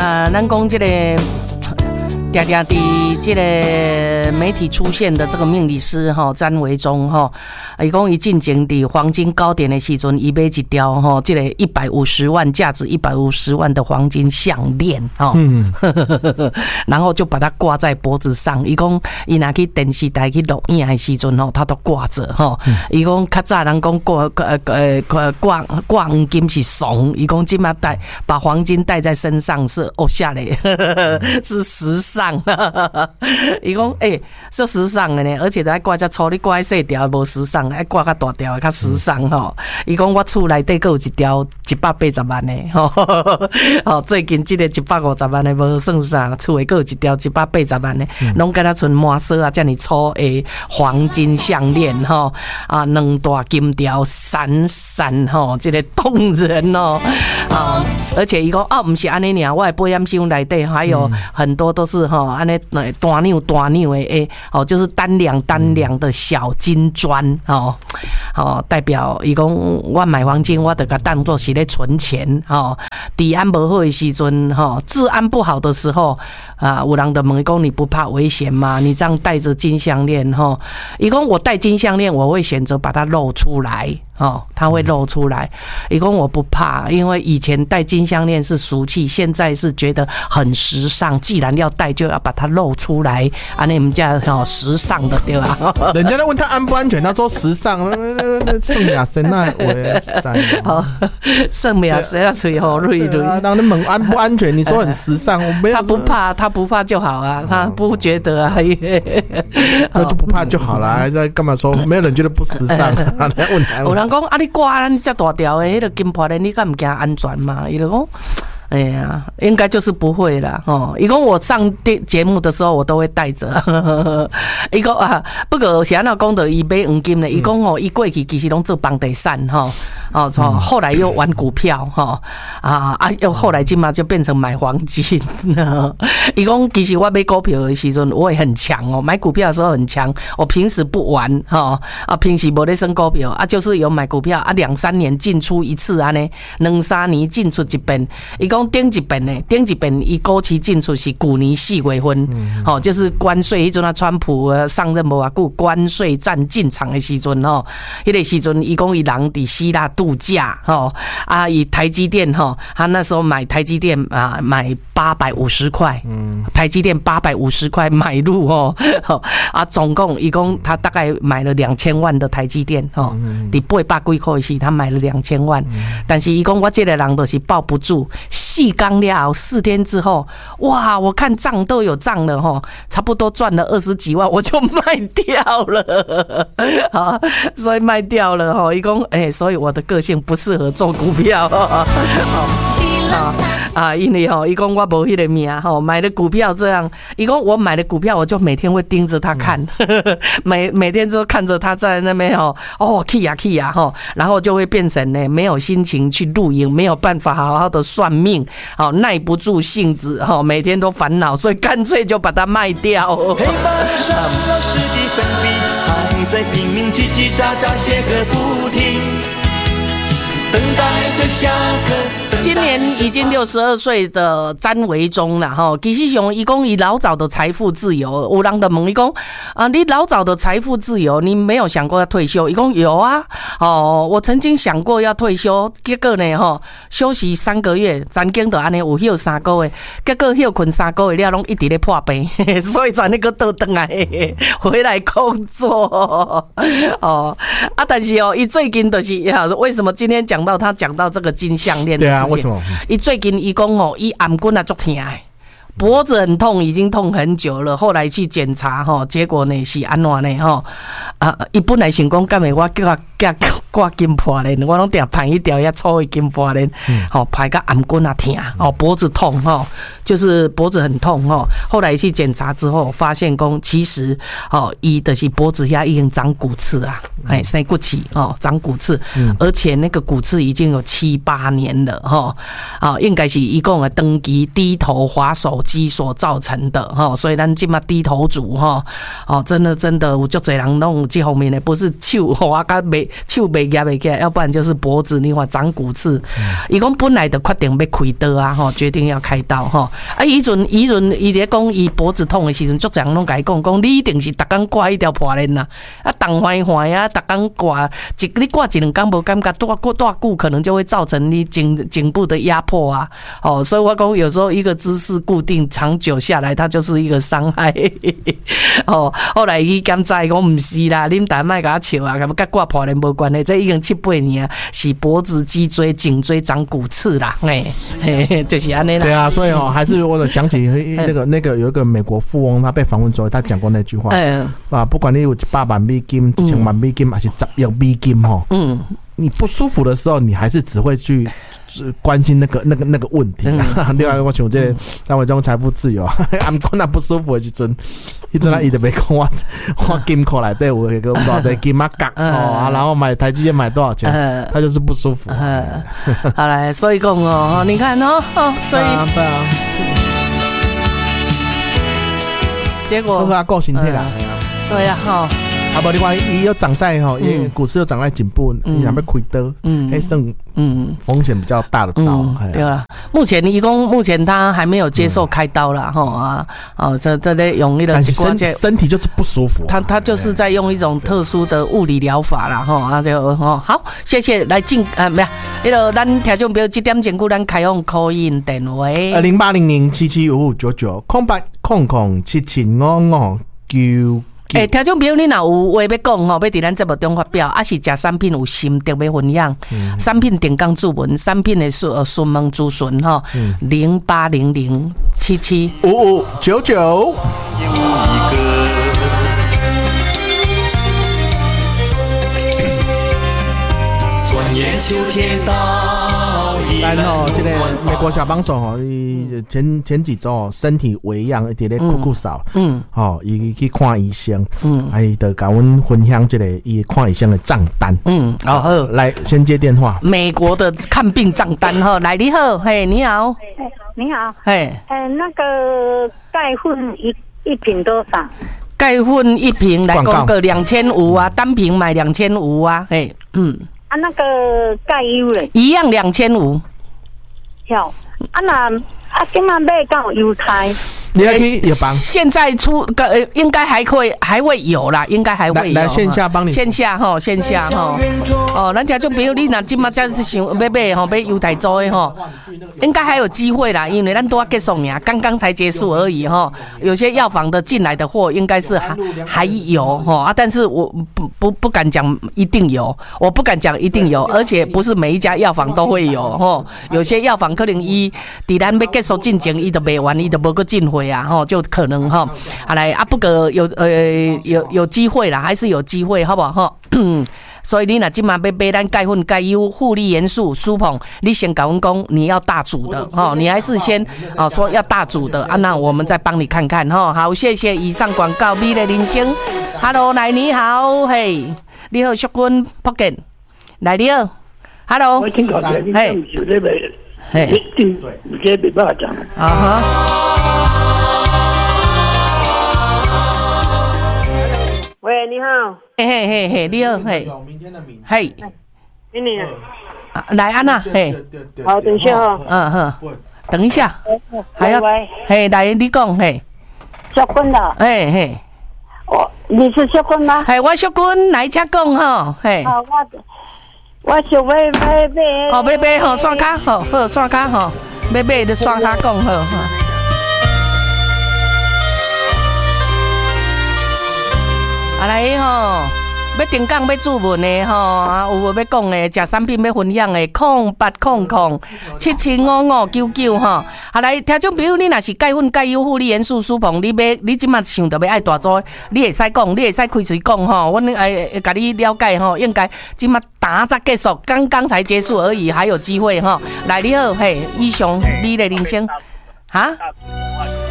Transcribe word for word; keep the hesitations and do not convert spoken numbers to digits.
啊，咱讲这个。常常伫这个媒体出现的这个命理师哈詹维忠哈，伊讲伊进前伫黄金高点的时阵，伊买一条哈，这个一百五十万价值一百五十万的黄金项链哈，嗯，然后就把它挂在脖子上。伊讲伊拿去电视台去录影的时阵吼，他都挂着哈。伊讲较早人讲挂呃呃挂挂黄金是怂，伊讲今嘛戴把黄金戴在身上是哦下来是时尚。伊讲诶，说时尚的呢，而且还挂只粗，你挂细条无时尚，爱挂较大条较时尚吼。伊讲我厝内底阁有一条一百八十万的吼，吼最近即个一百五十万的无算啥，厝内阁有一条一百八十万的，拢敢若剩满锁啊，遮尔粗的黄金项链吼啊，两大金条闪闪吼，这个动人哦啊！而且伊讲啊，毋是安尼尔，我的保险箱内底还有很多都是。吼，安尼单扭单扭的诶，哦，就是单两单两的小金砖，哦，哦，代表伊讲我买黄金，我得甲当作是咧存钱，哦，治安不好的时阵，哈，治安不好的时候，啊，有人就问伊讲你不怕危险吗？你这样戴着金项链，哈，伊讲我戴金项链，我会选择把它露出来。哦，它会露出来。伊讲我不怕，因为以前戴金项链是俗气，现在是觉得很时尚。既然要戴，就要把它露出来，啊，那我们家哦时尚的对吧？ 人家在问他安不安全，他说时尚。圣亚神那我在。 好，圣亚神要吹好瑞瑞。 然后你问安不安全，你说很时尚，我没有。 他不怕，他不怕就好啊，他不觉得啊。 那就不怕就好了，还在干嘛说？没有人觉得不时尚。 有人讲啊，你挂咱这大条的，迄个金破链，你敢唔惊安全嘛？伊就讲，哎呀，应该就是不会啦。哦，伊讲我上节目的时候，我都会带着。伊讲啊，不过是安怎讲的？伊买黄金呢？伊讲哦，伊过去其实拢做房地产哈。哦，从后来又玩股票哈啊啊，又后来今嘛就变成买黄金。伊讲其实我买股票的时阵我也很强哦，买股票的时候很强。我平时不玩哈啊，平时无咧算股票啊，就是有买股票啊，两三年进出一次安尼，两三年进出一遍。伊讲顶一遍呢，顶一遍伊股市进出是去年四月份，哦，就是关税迄阵啊，川普上任无偌久，关税战进场的时阵吼，迄个时阵伊讲伊人伫希腊度假哈啊，以台积电哈，他那时候买台积电啊，买八百五十块，嗯，台积电八百五十块买入哦，啊，总共一共他大概买了两千万的台积电哦，你八百几块时他买了两千万，但是一共我这个人都是抱不住，细刚了四天之后，哇，我看账都有账了哈，差不多赚了二十几万，我就卖掉了，好，所以卖掉了哈，一共哎，所以我的个性不适合做股票，哦哦、啊，因为吼，伊讲我无迄个命吼，买的股票这样，伊讲我买的股票，我就每天会盯着他看，嗯、每每天就看着他在那边吼，哦，去呀去呀吼，然后就会变成呢没有心情去录影，没有办法好好的算命，好耐不住性子，吼，每天都烦恼，所以干脆就把它卖掉。黑板上老师的粉笔还在拼命叽叽喳喳写个不停。等待着下课。今年已经六十二岁的詹维忠了哈，其实上伊讲伊老早的财富自由，有人就问伊讲啊，你老早的财富自由，你没有想过要退休？伊讲有啊，哦，我曾经想过要退休，结果呢哈，休息三个月，曾经就安尼有休三个月，结果休困三个月了，拢一直咧破病，所以才那个倒转来回来工作哦啊，但是哦，伊最近就是呀，为什么今天讲到他讲到这个金项链的事情？对啊，为什么？伊最近伊讲哦，伊颔棍啊足痛的，脖子很痛，已经痛很久了。后来去检查哈，结果呢是安怎呢哈？啊，伊本来想讲，干咩我叫叫挂金破链，我拢定盘一条遐粗的金破链，好排个颔棍啊痛，哦脖子痛哈，就是脖子很痛哈。后来去检查之后，发现讲其实哦，伊就是脖子遐已经长骨刺啊，哎生骨刺哦，长骨刺，而且那个骨刺已经有七八年了哈，啊应该是伊讲的长期低头滑手机所造成的哈，所以咱今嘛低头族哈，哦真的真的有足侪人弄这方面的，不是手滑甲袂手袂夹袂起来，要不然就是脖子你看长骨刺。伊讲本来就决定要开刀啊，吼，决定要开刀吼。啊，以阵以阵伊咧讲伊脖子痛的时阵，足侪人拢甲伊讲，讲你一定是逐工挂迄条破链啦，啊，动坏坏啊，逐工挂一你挂一两工无感觉，多过多久可能就会造成你颈颈部的压迫啊。哦，所以我讲有时候一个姿势固定长久下来，它就是一个伤害。哦，后来伊检查讲毋是啦，恁大莫甲我笑啊，甲挂破链无关系，这已经七八年啊，是脖子、脊椎、颈椎长骨刺啦，嘿，嘿，就是安尼啦。 对啊，所以哦，还是我想起那个那个有一个美国富翁，他被访问之后，他讲过那句话，嗯，啊，不管你有一百万美金、一千万美金，还是十亿美金吼，嗯。你不舒服的时候，你还是只会去关心那个、那个、那个问题、啊。另外，我想这单位中财富自由，俺讲那不舒服的时阵，迄阵啊，伊就袂讲我我金库内底有一个多少金马角哦，啊，然后买台积电买多少钱，他就是不舒服。 好来，所以讲哦，你看哦，哦，所以对啊， 结果他够身体啦， 对呀，哈。 啊，无你看，伊又长在吼，伊股市又长在颈部，你还要开刀，嗯，还算嗯风险比较大的刀， 嗯、对啦。目前伊讲，目前他还没有接受开刀啦，吼、嗯、啊，哦，这这在用一个， 但是身身体就是不舒服、啊， 他他就是在用一种特殊的物理疗法啦，吼啊就吼好，谢谢来进啊，没有，那个咱听众朋友这点钟久咱开放 call in 电话， 呃零八零零七七五五九九空八空空七七五五九。 诶、欸，听众朋友，你若有话要讲吼，要伫咱节目中发表，还是食产品有心得要分享，嗯、产品定岗注文，产品的询询问咨询吼，零八零零七七五五九九。转眼秋天到。但吼，这个美国小帮手吼，伊前前几周身体微恙，一直咧哭哭扫，嗯，吼，伊去看医生，嗯，啊，伊就甲阮分享这个伊看医生的账单，嗯，好，好，来先接电话， 美国的看病账单哈，来你好，嘿，你好， 你好，嘿，呃，那个钙混一一瓶多少？ 钙混一瓶来讲个两千五啊，单瓶买两千五啊，嘿，嗯。 啊，那个钙油嘞， 一样两千五。 好，啊那啊，今晚买到犹太。 你要去药房， 现在出呃，应该还会还会有啦，应该还会有。 来线下帮你， 线下哈，线下哈。哦，咱听众朋友，你若今麦真是想要买吼，买犹太州的吼，应该还有机会啦，因为咱都要结束呀，刚刚才结束而已哈。有些药房的进来的货，应该是还还有哈啊，但是我不不不敢讲一定有，我不敢讲一定有，而且不是每一家药房都会有哈。有些药房可能伊伫咱要结束进前，伊就卖完，伊就无个进货。啊，吼，就可能哈，好来啊，不过有呃有有机会啦，还是有机会，好不好哈？所以你若今晚要买咱钙混钙优护理元素舒捧，你先跟我讲你要大组的哈，你还是先哦说要大组的啊，那我们再帮你看看哈。好，谢谢以上广告，美丽人生 ，Hello， 来你好，嘿，你好，淑君 Pocket， 来你好 ，Hello， 我听讲的，你嘿，嘿，对，你这没办法讲啊哈。 喂，你好。 嘿嘿嘿嘿，你好，嘿。 明天的明。 嘿。 明年。 来，安娜，嘿。 好，等一下哈。 嗯哼。等一下。还要。嘿，来，你讲，嘿。 小坤的。 嘿嘿。 我，你是小坤吗？ 嘿，我小坤，来车讲哈，嘿。 好，我。我想要买买。 好，买买好，刷卡好，好刷卡好，买买就刷卡讲好哈。啊来吼，要定岗要注文的吼，啊有要讲的，食产品要分享的，空八空空七七五五九九吼。啊来，听众朋友，你若是钙粉钙优护理元素舒膨，你要你即马想到要爱大组，你会使讲，你会使开嘴讲吼，阮诶甲你了解吼，应该即马打才结束，刚刚才结束而已，还有机会吼。来，你好，嘿，以上美丽人生，哈。